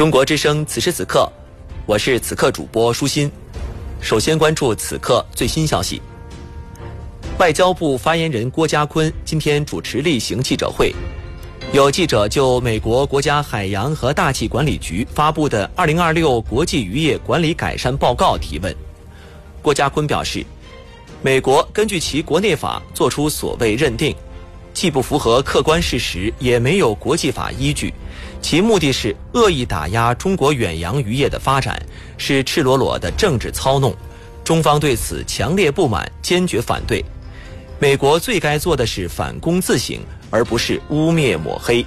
中国之声此时此刻，我是此刻主播舒心。首先关注此刻最新消息。外交部发言人郭家坤今天主持例行记者会，有记者就美国国家海洋和大气管理局发布的2026国际渔业管理改善报告提问。郭家坤表示，美国根据其国内法作出所谓认定，既不符合客观事实，也没有国际法依据，其目的是恶意打压中国远洋渔业的发展，是赤裸裸的政治操弄。中方对此强烈不满，坚决反对。美国最该做的是反躬自省，而不是污蔑抹黑。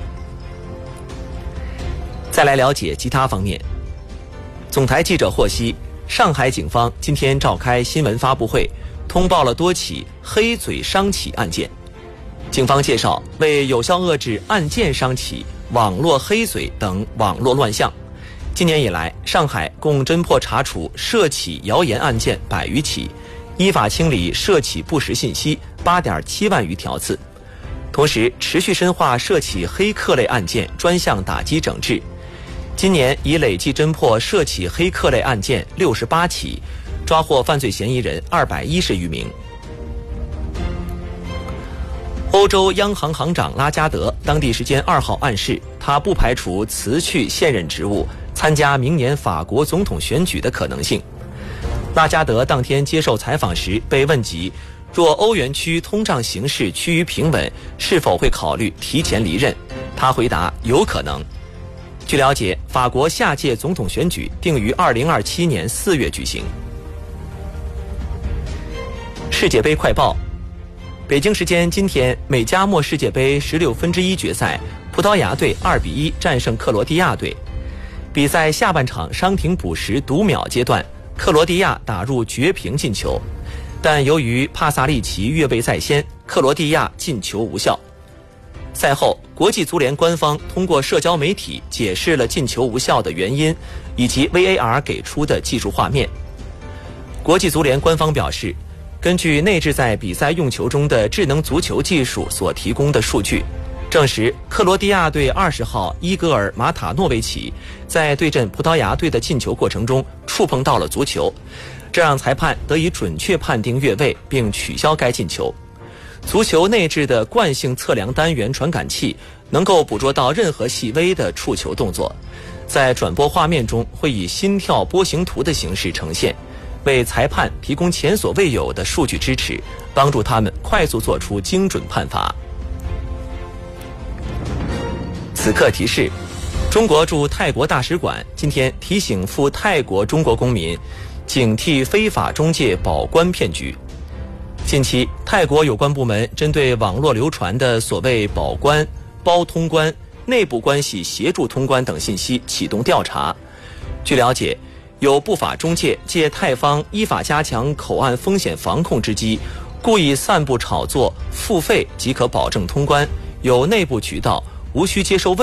再来了解其他方面。总台记者获悉，上海警方今天召开新闻发布会，通报了多起黑嘴商企案件。警方介绍，为有效遏制案件商企、网络黑嘴等网络乱象，今年以来，上海共侦破查处涉企谣言案件100余起，依法清理涉企不实信息8.7万余条次。同时，持续深化涉企黑客类案件专项打击整治。今年已累计侦破涉企黑客类案件68起，抓获犯罪嫌疑人210余名。欧洲央行行长拉加德当地时间2号暗示，他不排除辞去现任职务，参加明年法国总统选举的可能性。拉加德当天接受采访时被问及，若欧元区通胀形势趋于平稳，是否会考虑提前离任？他回答：有可能。据了解，法国下届总统选举定于2027年4月举行。世界杯快报。北京时间今天，美加墨世界杯16分之一决赛，葡萄牙队2比1战胜克罗地亚队。比赛下半场伤停补时读秒阶段，克罗地亚打入绝平进球，但由于帕萨利奇越位在先，克罗地亚进球无效。赛后，国际足联官方通过社交媒体解释了进球无效的原因，以及 VAR 给出的技术画面。国际足联官方表示，根据内置在比赛用球中的智能足球技术所提供的数据，证实克罗地亚队20号伊戈尔·马塔诺维奇在对阵葡萄牙队的进球过程中触碰到了足球，这让裁判得以准确判定越位并取消该进球。足球内置的惯性测量单元传感器能够捕捉到任何细微的触球动作，在转播画面中会以心跳波形图的形式呈现，为裁判提供前所未有的数据支持，帮助他们快速做出精准判罚。此刻提示，中国驻泰国大使馆今天提醒赴泰国中国公民，警惕非法中介保关骗局。近期，泰国有关部门针对网络流传的所谓保关、包通关、内部关系协助通关等信息启动调查。据了解，有不法中介借泰方依法加强口岸风险防控之机，故意散布炒作付费即可保证通关，有内部渠道，无需接受